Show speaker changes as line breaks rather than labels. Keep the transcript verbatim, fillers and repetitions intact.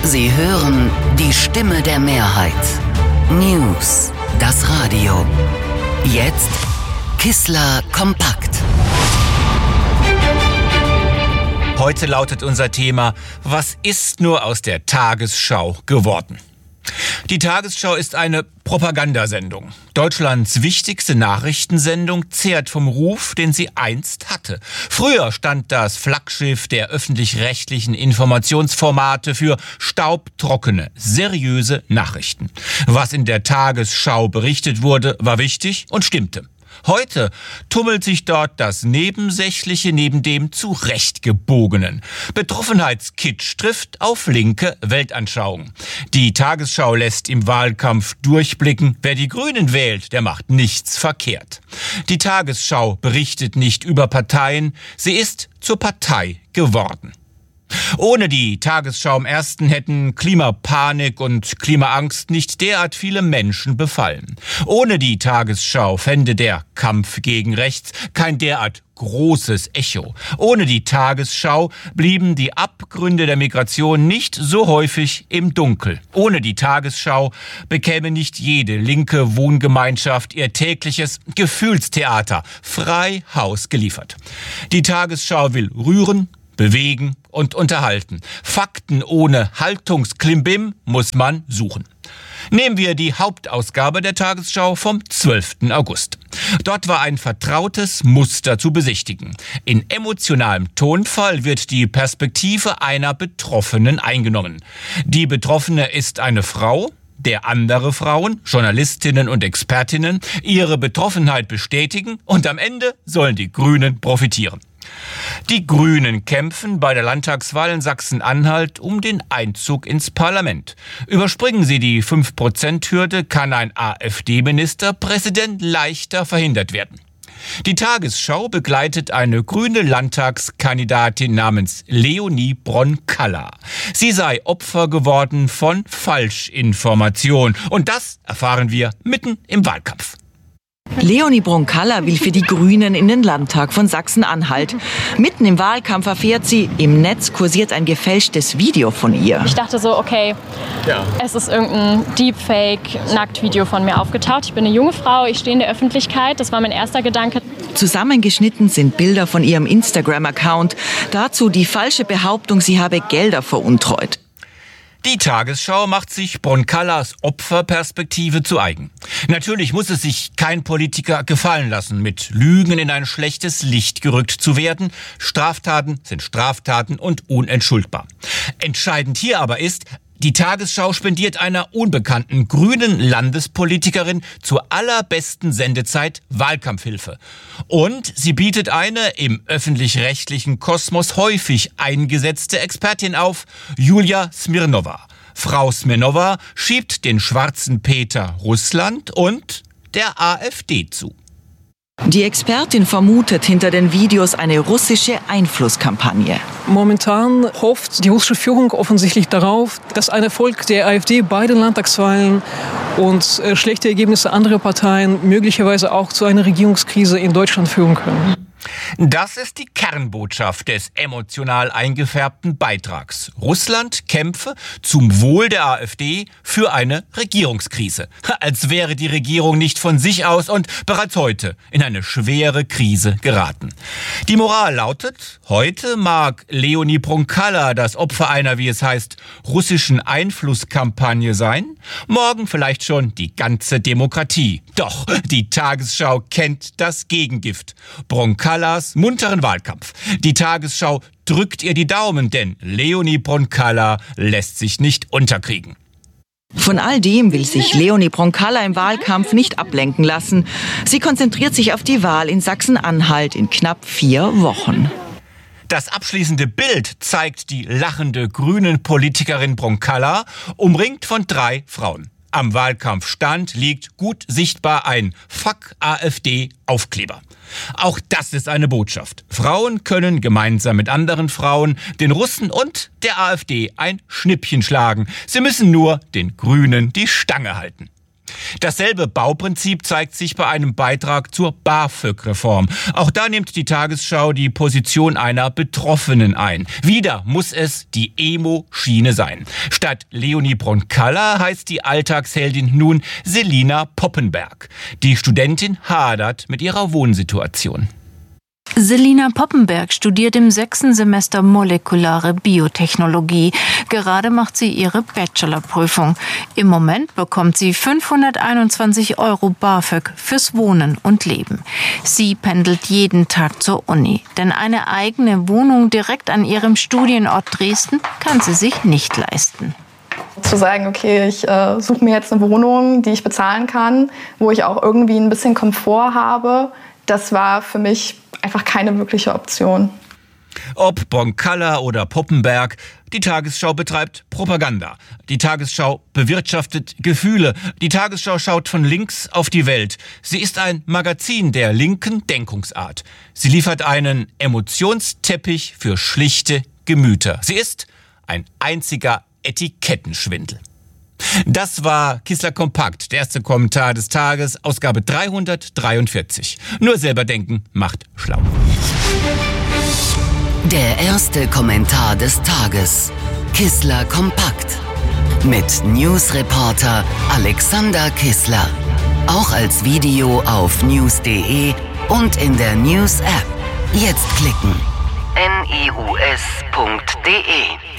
Sie hören die Stimme der Mehrheit. News, das Radio. Jetzt Kissler kompakt.
Heute lautet unser Thema: Was ist nur aus der Tagesschau geworden? Die Tagesschau ist eine Propagandasendung. Deutschlands wichtigste Nachrichtensendung zehrt vom Ruf, den sie einst hatte. Früher stand das Flaggschiff der öffentlich-rechtlichen Informationsformate für staubtrockene, seriöse Nachrichten. Was in der Tagesschau berichtet wurde, war wichtig und stimmte. Heute tummelt sich dort das Nebensächliche neben dem Zurechtgebogenen. Betroffenheitskitsch trifft auf linke Weltanschauung. Die Tagesschau lässt im Wahlkampf durchblicken: Wer die Grünen wählt, der macht nichts verkehrt. Die Tagesschau berichtet nicht über Parteien, sie ist zur Partei geworden. Ohne die Tagesschau im Ersten hätten Klimapanik und Klimaangst nicht derart viele Menschen befallen. Ohne die Tagesschau fände der Kampf gegen rechts kein derart großes Echo. Ohne die Tagesschau blieben die Abgründe der Migration nicht so häufig im Dunkel. Ohne die Tagesschau bekäme nicht jede linke Wohngemeinschaft ihr tägliches Gefühlstheater frei Haus geliefert. Die Tagesschau will rühren, bewegen und unterhalten. Fakten ohne Haltungsklimbim muss man suchen. Nehmen wir die Hauptausgabe der Tagesschau vom zwölften August. Dort war ein vertrautes Muster zu besichtigen. In emotionalem Tonfall wird die Perspektive einer Betroffenen eingenommen. Die Betroffene ist eine Frau, der andere Frauen, Journalistinnen und Expertinnen, ihre Betroffenheit bestätigen, und am Ende sollen die Grünen profitieren. Die Grünen kämpfen bei der Landtagswahl in Sachsen-Anhalt um den Einzug ins Parlament. Überspringen sie die fünf Prozent Hürde, kann ein AfD-Ministerpräsident leichter verhindert werden. Die Tagesschau begleitet eine grüne Landtagskandidatin namens Leonie Bronkaller. Sie sei Opfer geworden von Falschinformation. Und das erfahren wir mitten im Wahlkampf.
Leonie Bronkaller will für die Grünen in den Landtag von Sachsen-Anhalt. Mitten im Wahlkampf erfährt sie, im Netz kursiert ein gefälschtes Video von ihr.
Ich dachte so, okay, ja. Es ist irgendein Deepfake-Nacktvideo von mir aufgetaucht. Ich bin eine junge Frau, ich stehe in der Öffentlichkeit, das war mein erster Gedanke.
Zusammengeschnitten sind Bilder von ihrem Instagram-Account. Dazu die falsche Behauptung, sie habe Gelder veruntreut.
Die Tagesschau macht sich Bronkallers Opferperspektive zu eigen. Natürlich muss es sich kein Politiker gefallen lassen, mit Lügen in ein schlechtes Licht gerückt zu werden. Straftaten sind Straftaten und unentschuldbar. Entscheidend hier aber ist, die Tagesschau spendiert einer unbekannten grünen Landespolitikerin zur allerbesten Sendezeit Wahlkampfhilfe. Und sie bietet eine im öffentlich-rechtlichen Kosmos häufig eingesetzte Expertin auf, Julia Smirnova. Frau Smirnova schiebt den schwarzen Peter Russland und der AfD zu.
Die Expertin vermutet hinter den Videos eine russische Einflusskampagne.
Momentan hofft die russische Führung offensichtlich darauf, dass ein Erfolg der AfD bei den Landtagswahlen und äh, schlechte Ergebnisse anderer Parteien möglicherweise auch zu einer Regierungskrise in Deutschland führen können.
Das ist die Kernbotschaft des emotional eingefärbten Beitrags. Russland kämpfe zum Wohl der AfD für eine Regierungskrise. Als wäre die Regierung nicht von sich aus und bereits heute in eine schwere Krise geraten. Die Moral lautet: Heute mag Leonie Bronkaller das Opfer einer, wie es heißt, russischen Einflusskampagne sein, morgen vielleicht schon die ganze Demokratie. Doch die Tagesschau kennt das Gegengift: Bronkallers munteren Wahlkampf. Die Tagesschau drückt ihr die Daumen, denn Leonie Bronkaller lässt sich nicht unterkriegen.
Von all dem will sich Leonie Bronkaller im Wahlkampf nicht ablenken lassen. Sie konzentriert sich auf die Wahl in Sachsen-Anhalt in knapp vier Wochen.
Das abschließende Bild zeigt die lachende grünen Politikerin Bronkaller, umringt von drei Frauen. Am Wahlkampfstand liegt gut sichtbar ein Fuck AfD-Aufkleber. Auch das ist eine Botschaft. Frauen können gemeinsam mit anderen Frauen den Russen und der AfD ein Schnippchen schlagen. Sie müssen nur den Grünen die Stange halten. Dasselbe Bauprinzip zeigt sich bei einem Beitrag zur BAföG-Reform. Auch da nimmt die Tagesschau die Position einer Betroffenen ein. Wieder muss es die Emo-Schiene sein. Statt Leonie Bronkaller heißt die Alltagsheldin nun Selina Poppenberg. Die Studentin hadert mit ihrer Wohnsituation.
Selina Poppenberg studiert im sechsten Semester molekulare Biotechnologie. Gerade macht sie ihre Bachelorprüfung. Im Moment bekommt sie fünfhunderteinundzwanzig Euro BAföG fürs Wohnen und Leben. Sie pendelt jeden Tag zur Uni, denn eine eigene Wohnung direkt an ihrem Studienort Dresden kann sie sich nicht leisten.
Zu sagen, okay, ich äh, suche mir jetzt eine Wohnung, die ich bezahlen kann, wo ich auch irgendwie ein bisschen Komfort habe, das war für mich einfach keine wirkliche Option.
Ob Bronkaller oder Poppenberg, die Tagesschau betreibt Propaganda. Die Tagesschau bewirtschaftet Gefühle. Die Tagesschau schaut von links auf die Welt. Sie ist ein Magazin der linken Denkungsart. Sie liefert einen Emotionsteppich für schlichte Gemüter. Sie ist ein einziger Etikettenschwindel. Das war Kissler Kompakt, der erste Kommentar des Tages, Ausgabe dreihundertdreiundvierzig. Nur selber denken macht schlau.
Der erste Kommentar des Tages. Kissler Kompakt. Mit Newsreporter Alexander Kissler. Auch als Video auf news punkt de und in der News-App. Jetzt klicken. news punkt de